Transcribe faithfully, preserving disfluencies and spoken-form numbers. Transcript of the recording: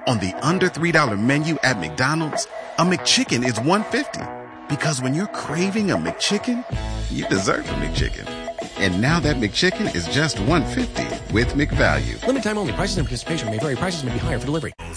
On the under three dollar menu at McDonald's, a McChicken is one dollar fifty. Because when you're craving a McChicken, you deserve a McChicken. And now that McChicken is just one dollar fifty with McValue. Limited time only. Prices and participation may vary. Prices may be higher for delivery.